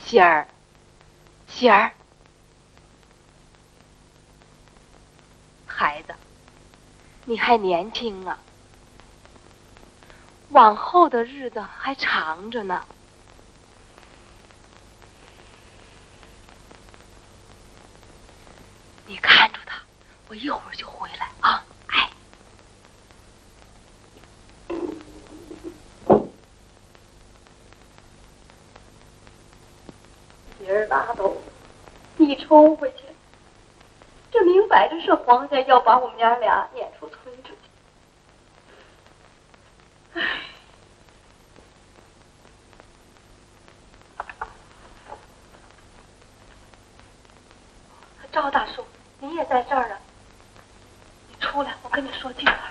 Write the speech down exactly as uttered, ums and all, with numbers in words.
喜儿，喜儿，孩子，你还年轻啊，往后的日子还长着呢。你看住他，我一会儿就回来啊！哎， 今儿拉倒，你冲回去，这明摆着是皇家要把我们娘俩撵出村子去。唉，赵大叔，你也在这儿啊？你出来，我跟你说句话。